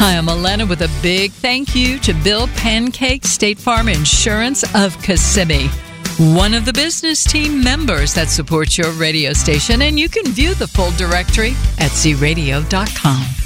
Hi, I'm Alana with a big thank you to Bill Pancake, State Farm Insurance of Kissimmee, one of the business team members that supports your radio station, and you can view the full directory at zradio.com.